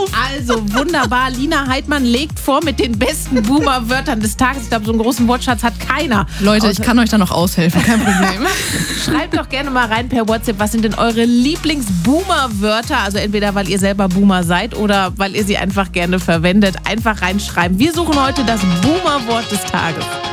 Also wunderbar. Lina Heidmann legt vor mit den besten Boomer-Wörtern des Tages. Ich glaube, so einen großen Wortschatz hat keiner. Leute, ich kann euch da noch aushelfen, kein Problem. Schreibt doch gerne mal rein per WhatsApp, was sind denn eure Lieblings-Boomer-Wörter? Also entweder, weil ihr selber Boomer seid oder weil ihr sie einfach gerne verwendet. Einfach reinschreiben. Wir suchen heute das Boomer-Wort des Tages.